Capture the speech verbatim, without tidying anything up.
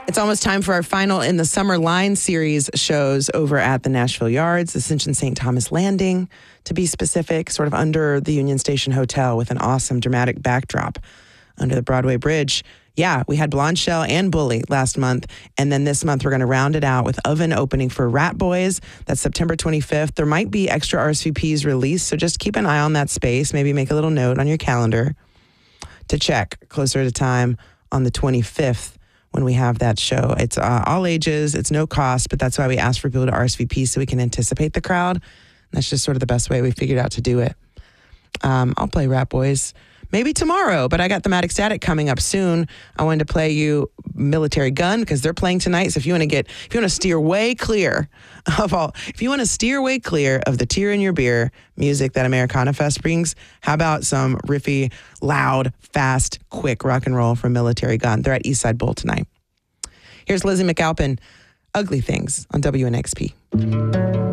It's almost time for our final in the Summer Line series shows over at the Nashville Yards, Ascension Saint Thomas Landing, to be specific, sort of under the Union Station Hotel with an awesome dramatic backdrop under the Broadway Bridge. Yeah, we had Blonde Shell and Bully last month, and then this month we're going to round it out with Oven opening for Rat Boys. That's September twenty-fifth. There might be extra R S V Ps released, so just keep an eye on that space. Maybe make a little note on your calendar to check closer to time on the twenty-fifth. When we have that show. It's uh, all ages, it's no cost, but that's why we ask for people to R S V P so we can anticipate the crowd. And that's just sort of the best way we figured out to do it. Um, I'll play Rat Boys maybe tomorrow, but I got Thematic Static coming up soon. I wanted to play you Military Gun because they're playing tonight. So if you want to get, if you want to steer way clear of all, if you want to steer way clear of the tear in your beer music that Americana Fest brings, how about some riffy, loud, fast, quick rock and roll from Military Gun? They're at Eastside Bowl tonight. Here's Lizzie McAlpin, Ugly Things on W N X P.